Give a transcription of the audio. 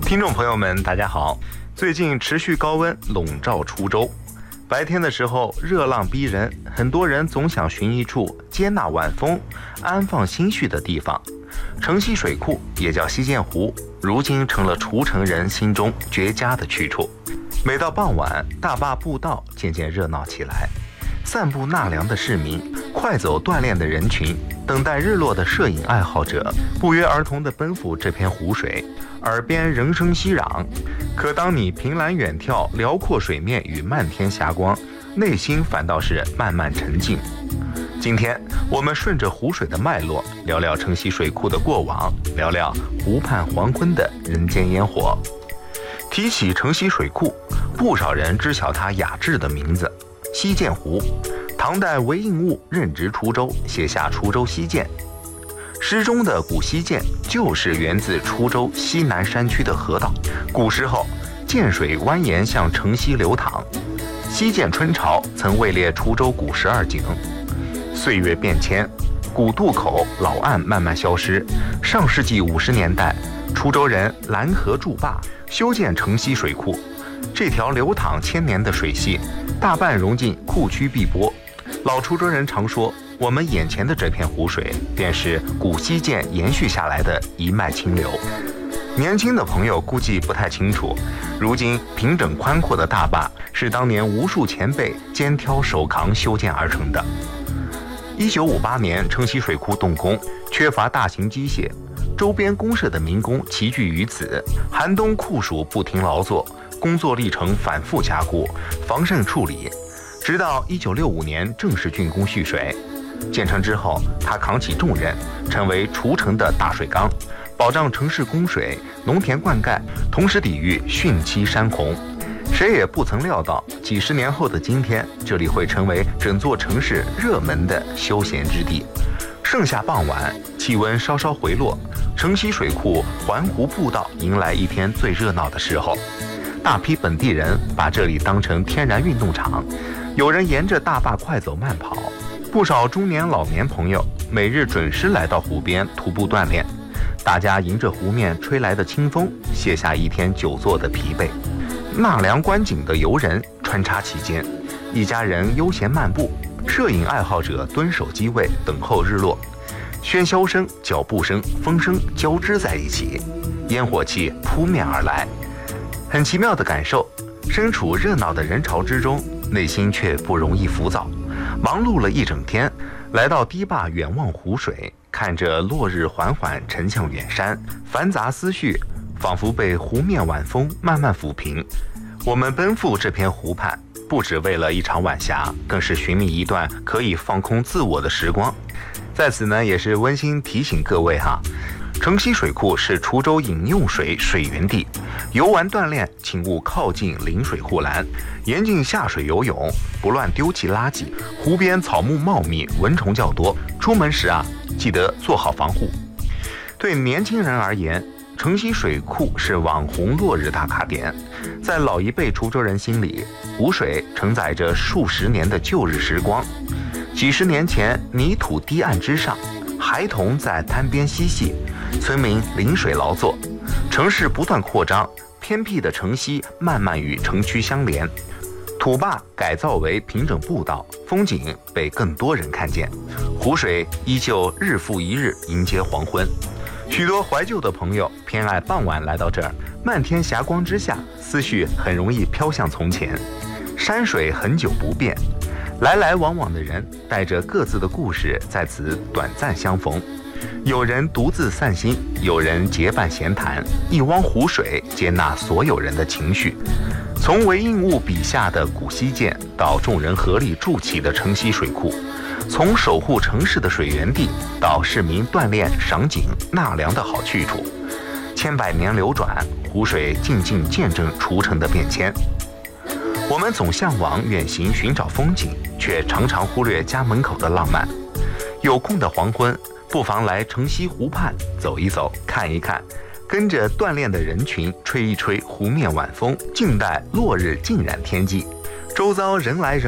听众朋友们，大家好。最近持续高温笼罩滁州，白天的时候热浪逼人，很多人总想寻一处接纳晚风、安放心绪的地方。城西水库也叫西涧湖，如今成了滁城人心中绝佳的去处。每到傍晚，大坝步道渐渐热闹起来，散步纳凉的市民，快走锻炼的人群，等待日落的摄影爱好者，不约而同地奔赴这片湖水，耳边人声熙攘。可当你凭栏远眺辽阔水面与漫天霞光，内心反倒是慢慢沉静。今天我们顺着湖水的脉络，聊聊城西水库的过往，聊聊湖畔黄昏的人间烟火。提起城西水库，不少人知晓它雅致的名字西涧湖。唐代韦应物任职滁州，写下滁州西涧。诗中的古西涧就是源自滁州西南山区的河道。古时候，涧水蜿蜒向城西流淌。西涧春潮曾位列滁州古12景。岁月变迁，古渡口老岸慢慢消失。上世纪50年代，滁州人拦河筑坝，修建城西水库。这条流淌千年的水系，大半融进库区碧波。老滁州人常说，我们眼前的这片湖水，便是古西涧延续下来的一脉清流。年轻的朋友估计不太清楚，如今平整宽阔的大坝是当年无数前辈肩挑手扛修建而成的。1958年，城西水库动工，缺乏大型机械，周边公社的民工齐聚于此，寒冬酷暑不停劳作，工作历程反复加固，防渗处理，直到1965年正式竣工蓄水。建成之后，他扛起重任，成为滁城的大水缸，保障城市供水、农田灌溉，同时抵御汛期山洪。谁也不曾料到，几十年后的今天，这里会成为整座城市热门的休闲之地。盛夏傍晚，气温稍稍回落，城西水库环湖步道迎来一天最热闹的时候。大批本地人把这里当成天然运动场，有人沿着大坝快走慢跑，不少中年老年朋友每日准时来到湖边徒步锻炼。大家迎着湖面吹来的清风，卸下一天久坐的疲惫。纳凉观景的游人穿插其间，一家人悠闲漫步，摄影爱好者蹲守机位等候日落。喧嚣声、脚步声、风声交织在一起，烟火气扑面而来。很奇妙的感受，身处热闹的人潮之中，内心却不容易浮躁。忙碌了一整天，来到堤坝远望湖水，看着落日缓缓沉向远山，繁杂思绪仿佛被湖面晚风慢慢抚平。我们奔赴这片湖畔，不只为了一场晚霞，更是寻觅一段可以放空自我的时光。在此呢，也是温馨提醒各位城西水库是滁州饮用水水源地，游玩锻炼请勿靠近临水护栏，严禁下水游泳，不乱丢弃垃圾。湖边草木茂密，蚊虫较多，出门时记得做好防护。对年轻人而言，城西水库是网红落日打卡点。在老一辈滁州人心里，湖水承载着数十年的旧日时光。几十年前，泥土堤岸之上，孩童在滩边嬉戏，村民临水劳作。城市不断扩张，偏僻的城西慢慢与城区相连。土坝改造为平整步道，风景被更多人看见。湖水依旧日复一日迎接黄昏。许多怀旧的朋友偏爱傍晚来到这儿，漫天霞光之下，思绪很容易飘向从前。山水很久不变，来来往往的人带着各自的故事，在此短暂相逢。有人独自散心，有人结伴闲谈，一汪湖水接纳所有人的情绪。从韦应物笔下的古西涧，到众人合力筑起的城西水库，从守护城市的水源地，到市民锻炼、赏景、纳凉的好去处，千百年流转，湖水静静见证滁城的变迁。我们总向往远行寻找风景，却常常忽略家门口的浪漫。有空的黄昏，不妨来城西湖畔走一走，看一看，跟着锻炼的人群吹一吹湖面晚风，静待落日浸染天际。周遭人来人